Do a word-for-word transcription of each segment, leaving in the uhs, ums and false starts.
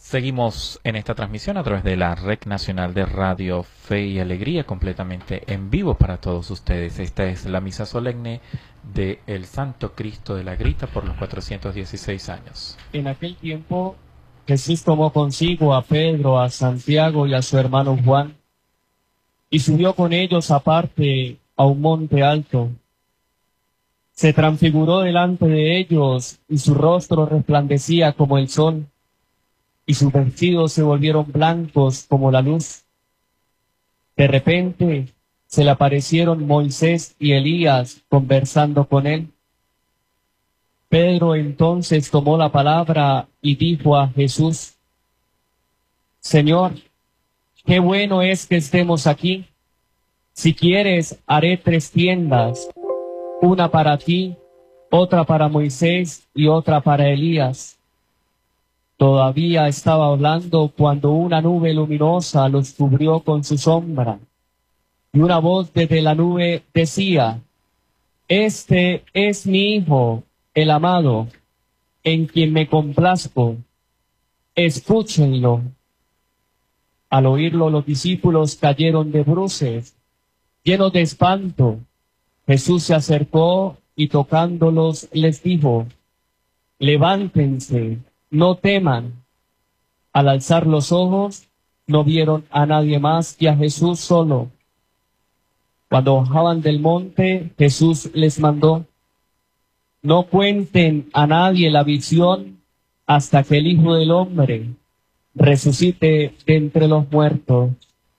Seguimos en esta transmisión a través de la Red Nacional de Radio Fe y Alegría, completamente en vivo para todos ustedes. Esta es la misa solemne de el Santo Cristo de la Grita por los cuatrocientos dieciséis años. En aquel tiempo Jesús tomó consigo a Pedro, a Santiago y a su hermano Juan, y subió con ellos aparte a un monte alto. Se transfiguró delante de ellos, y su rostro resplandecía como el sol, y sus vestidos se volvieron blancos como la luz. De repente se le aparecieron Moisés y Elías conversando con él. Pedro entonces tomó la palabra y dijo a Jesús: Señor, qué bueno es que estemos aquí. Si quieres, haré tres tiendas, una para ti, otra para Moisés y otra para Elías. Todavía estaba hablando cuando una nube luminosa los cubrió con su sombra, y una voz desde la nube decía: Este es mi Hijo, el amado, en quien me complazco. Escúchenlo. Al oírlo, los discípulos cayeron de bruces, llenos de espanto. Jesús se acercó y tocándolos les dijo: Levántense, no teman. Al alzar los ojos, no vieron a nadie más que a Jesús solo. Cuando bajaban del monte, Jesús les mandó: No cuenten a nadie la visión hasta que el Hijo del Hombre resucite de entre los muertos.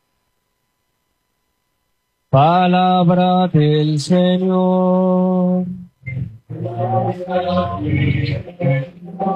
Palabra del Señor.